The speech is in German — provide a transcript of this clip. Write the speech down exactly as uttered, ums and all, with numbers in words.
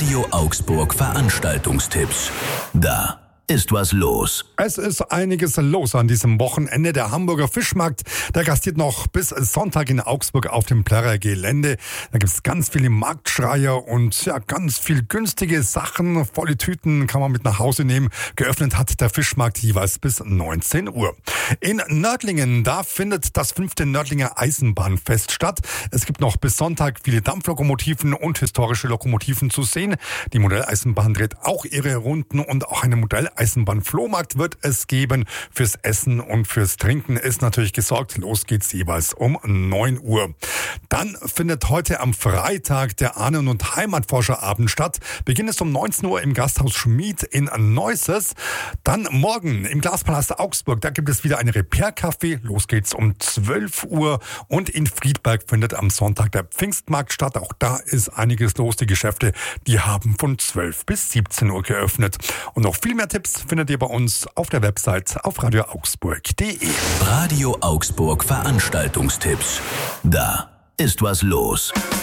Radio Augsburg Veranstaltungstipps. Da ist was los. Es ist einiges los an diesem Wochenende. Der Hamburger Fischmarkt, der gastiert noch bis Sonntag in Augsburg auf dem Plärrer Gelände. Da gibt es ganz viele Marktschreier und ja, ganz viel günstige Sachen. Volle Tüten kann man mit nach Hause nehmen. Geöffnet hat der Fischmarkt jeweils bis neunzehn Uhr. In Nördlingen, da findet das fünfte Nördlinger Eisenbahnfest statt. Es gibt noch bis Sonntag viele Dampflokomotiven und historische Lokomotiven zu sehen. Die Modelleisenbahn dreht auch ihre Runden und auch eine Modelleisenbahn-Flohmarkt wird es geben. Fürs Essen und fürs Trinken ist natürlich gesorgt. Los geht's jeweils um neun Uhr. Dann findet heute am Freitag der Ahnen- und Heimatforscherabend statt. Beginn ist um neunzehn Uhr im Gasthaus Schmied in Neusses. Dann morgen im Glaspalast Augsburg, da gibt es wieder ein Repair-Café. Los geht's um zwölf Uhr. Und in Friedberg findet am Sonntag der Pfingstmarkt statt. Auch da ist einiges los. Die Geschäfte, die haben von zwölf bis siebzehn Uhr geöffnet. Und noch viel mehr Tipps findet ihr bei uns auf der Website auf radio augsburg punkt de. Radio Augsburg Veranstaltungstipps. Da ist was los.